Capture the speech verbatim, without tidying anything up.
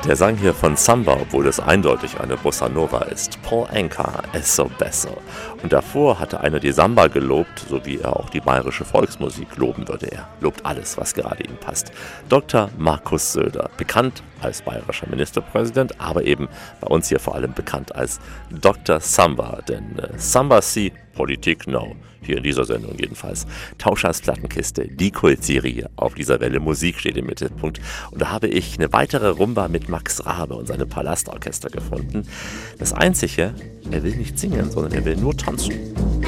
Der sang hier von Samba, obwohl es eindeutig eine Bossa Nova ist. Paul Anka, Eso Besso. Und davor hatte einer die Samba gelobt, so wie er auch die bayerische Volksmusik loben würde. Er lobt alles, was gerade ihm passt. Doktor Markus Söder, bekannt als bayerischer Ministerpräsident, aber eben bei uns hier vor allem bekannt als Doktor Samba. Denn äh, Samba si, Politik no. Hier in dieser Sendung jedenfalls. Tauschers Plattenkiste, die Kultserie auf dieser Welle. Musik steht im Mittelpunkt. Und da habe ich eine weitere Rumba mit Max Rabe und seinem Palastorchester gefunden. Das Einzige, er will nicht singen, sondern er will nur tanzen.